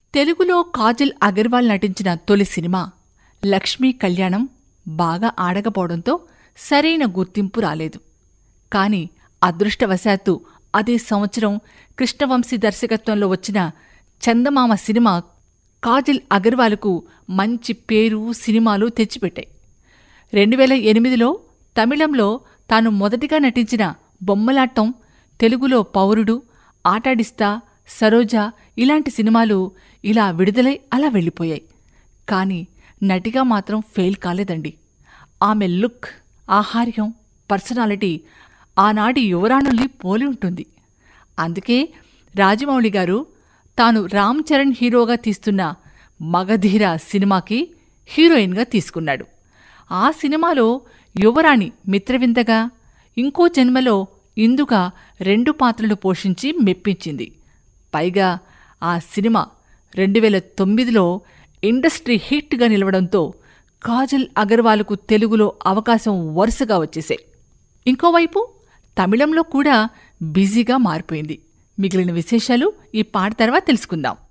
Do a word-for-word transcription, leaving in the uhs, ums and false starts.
తెలుగులో కాజల్ అగర్వాల్ నటించిన తొలి సినిమా లక్ష్మీ కళ్యాణం బాగా ఆడకపోవడంతో సరైన గుర్తింపు రాలేదు. కాని అదృష్టవశాత్తు అదే సంవత్సరం కృష్ణవంశీ దర్శకత్వంలో వచ్చిన చందమామ సినిమా కాజల్ అగర్వాల్కు మంచి పేరు, సినిమాలు తెచ్చిపెట్టాయి. రెండు వేల ఎనిమిదిలో తమిళంలో తాను మొదటిగా నటించిన బొమ్మలాటం, తెలుగులో పౌరుడు, ఆటాడిస్తా, సరోజా ఇలాంటి సినిమాలు ఇలా విడుదలై అలా వెళ్ళిపోయాయి. కాని నటిగా మాత్రం ఫెయిల్ కాలేదండి. ఆమె లుక్, ఆహార్యం, పర్సనాలిటీ ఆనాటి యువరాణుల్ని పోలి ఉంటుంది. అందుకే రాజమౌళి గారు తాను రామ్ చరణ్ హీరోగా తీస్తున్న మగధీర సినిమాకి హీరోయిన్గా తీసుకున్నాడు. ఆ సినిమాలో యువరాణి మిత్రవిందగా, ఇంకో జన్మలో ఇందుగా రెండు పాత్రలు పోషించి మెప్పించింది. పైగా ఆ సినిమా రెండు వేల తొమ్మిదిలో ఇండస్ట్రీ హిట్గా నిలవడంతో కాజల్ అగర్వాల్కు తెలుగులో అవకాశం వరుసగా వచ్చేశాయి. ఇంకోవైపు తమిళంలో కూడా బిజీగా మారిపోయింది. మిగిలిన విశేషాలు ఈ పాట తర్వాత తెలుసుకుందాం.